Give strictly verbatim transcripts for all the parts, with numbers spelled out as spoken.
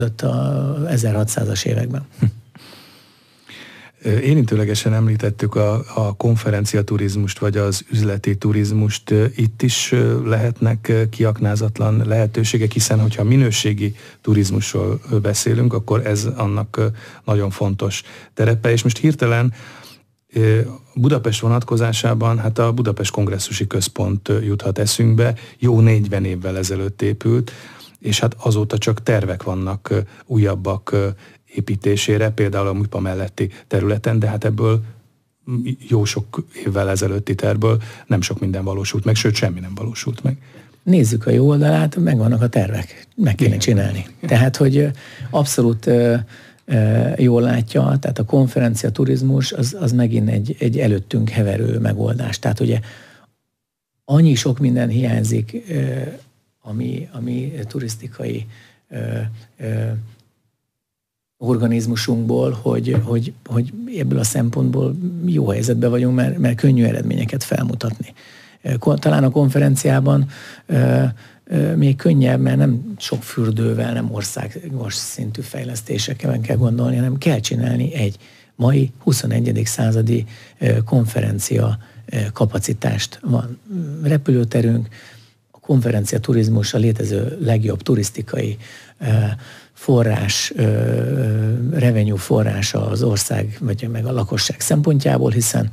a ezerhatszázas években. Érintőlegesen említettük a, a konferenciaturizmust, vagy az üzleti turizmust. Itt is lehetnek kiaknázatlan lehetőségek, hiszen hogyha minőségi turizmusról beszélünk, akkor ez annak nagyon fontos terepe. És most hirtelen Budapest vonatkozásában, hát a Budapest Kongresszusi Központ juthat eszünkbe, jó negyven évvel ezelőtt épült, és hát azóta csak tervek vannak újabbak építésére, például a MÜPA melletti területen, de hát ebből jó sok évvel ezelőtti tervből nem sok minden valósult meg, sőt semmi nem valósult meg. Nézzük a jó oldalát, megvannak a tervek, meg kéne csinálni. Tehát, hogy abszolút jól látja, tehát a konferencia turizmus az, az megint egy, egy előttünk heverő megoldás. Tehát ugye annyi sok minden hiányzik, ami, ami turisztikai organizmusunkból, hogy, hogy, hogy ebből a szempontból jó helyzetben vagyunk, mert, mert könnyű eredményeket felmutatni. Talán a konferenciában még könnyebb, mert nem sok fürdővel, nem országos szintű fejlesztésekkel kell gondolni, hanem kell csinálni egy mai huszonegyedik századi konferencia kapacitást. Van repülőterünk, a konferencia turizmus a létező legjobb turisztikai forrás, revenue forrása az ország, vagy meg a lakosság szempontjából, hiszen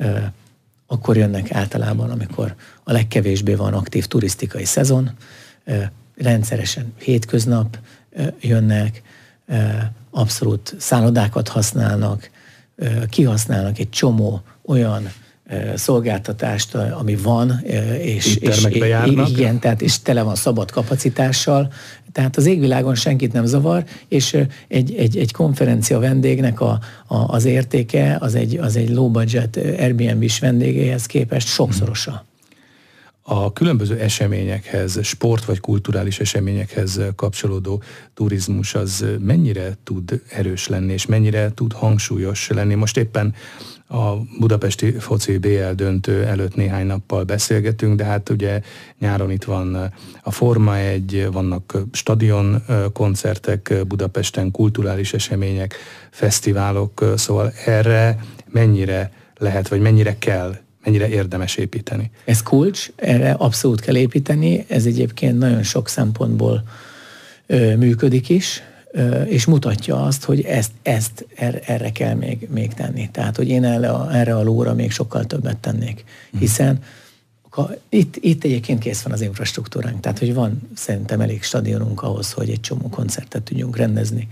akkor jönnek általában, amikor a legkevésbé van aktív turisztikai szezon, rendszeresen hétköznap jönnek, abszolút szállodákat használnak, kihasználnak egy csomó olyan szolgáltatást, ami van, és, és igen, tehát és tele van szabad kapacitással, tehát az égvilágon senkit nem zavar, és egy, egy, egy konferencia vendégnek a, a, az értéke az egy, az egy low budget Airbnb-s vendégéhez képest sokszorosa. A különböző eseményekhez, sport vagy kulturális eseményekhez kapcsolódó turizmus az mennyire tud erős lenni, és mennyire tud hangsúlyos lenni? Most éppen a budapesti foci bé el döntő előtt néhány nappal beszélgetünk, de hát ugye nyáron itt van a Forma egy, vannak stadion koncertek Budapesten, kulturális események, fesztiválok, szóval erre mennyire lehet, vagy mennyire kell, mennyire érdemes építeni? Ez kulcs, erre abszolút kell építeni, ez egyébként nagyon sok szempontból ö, működik is, és mutatja azt, hogy ezt, ezt erre kell még, még tenni. Tehát, hogy én erre a, erre a lóra még sokkal többet tennék. Hiszen ha, itt, itt egyébként kész van az infrastruktúránk. Tehát, hogy van szerintem elég stadionunk ahhoz, hogy egy csomó koncertet tudjunk rendezni.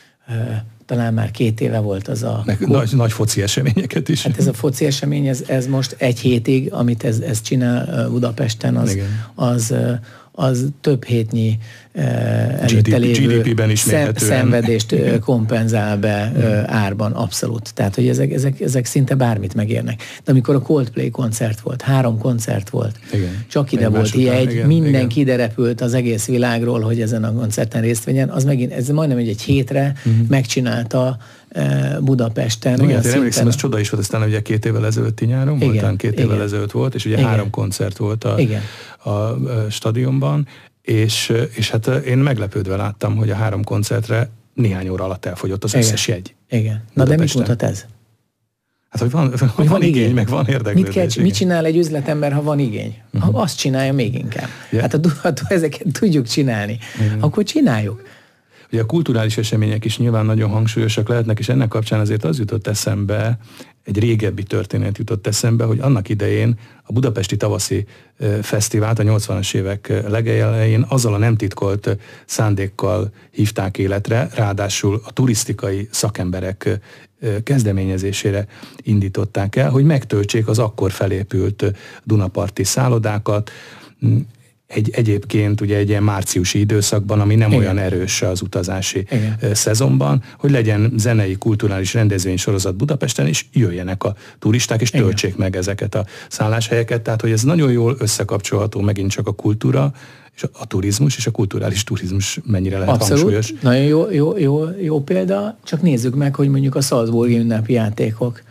Talán már két éve volt az a... Nagy, nagy foci eseményeket is. Hát ez a foci esemény, ez, ez most egy hétig, amit ez, ez csinál Budapesten, az, az, az több hétnyi előtte lévő gé dé pében is szem, szenvedést kompenzál be árban, abszolút. Tehát, hogy ezek, ezek, ezek szinte bármit megérnek. De amikor a Coldplay koncert volt, három koncert volt, igen. Csak ide volt jegy, igen, mindenki igen. ide repült az egész világról, hogy ezen a koncerten részt vegyen, az megint, ez majdnem egy, egy hétre uh-huh. megcsinálta Budapesten. Igen, én emlékszem, ez csoda is volt, aztán ugye két évvel ezelőtti nyáron volt, talán két igen. évvel ezelőtt volt, és ugye igen. három koncert volt a, a, a stadionban, és, és hát én meglepődve láttam, hogy a három koncertre néhány óra alatt elfogyott az igen. összes jegy. Igen. Na de mit mutat ez? Hát, hogy van, hogy van, van igény, igény, meg van érdeklődés. Mit, kell, mit csinál egy üzletember, ha van igény? Uh-huh. Ha azt csinálja még inkább. Yeah. Hát ha, ha ezeket tudjuk csinálni, uh-huh. akkor csináljuk. Ugye a kulturális események is nyilván nagyon hangsúlyosak lehetnek, és ennek kapcsán azért az jutott eszembe, egy régebbi történet jutott eszembe, hogy annak idején a budapesti tavaszi fesztivált a nyolcvanas évek legelején azzal a nem titkolt szándékkal hívták életre, ráadásul a turisztikai szakemberek kezdeményezésére indították el, hogy megtöltsék az akkor felépült dunaparti szállodákat, egy, egyébként ugye egy ilyen márciusi időszakban, ami nem igen. olyan erős az utazási igen. szezonban, hogy legyen zenei, kulturális rendezvény sorozat Budapesten, és jöjjenek a turisták, és töltsék igen. meg ezeket a szálláshelyeket. Tehát, hogy ez nagyon jól összekapcsolható megint csak a kultúra, és a turizmus, és a kulturális turizmus mennyire lehet abszolút. Hangsúlyos. Nagyon jó, jó, jó, jó példa, csak nézzük meg, hogy mondjuk a Salzburgi ünnepi játékok,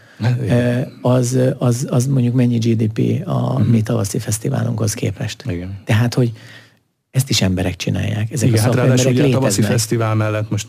Az, az, az mondjuk mennyi gé dé pé a uh-huh. mi tavaszi fesztiválunkhoz képest. Igen. Tehát, hogy Ezt is emberek csinálják. Ezek Igen, a hát ráadásul ugye a tavaszi léteznek. fesztivál mellett most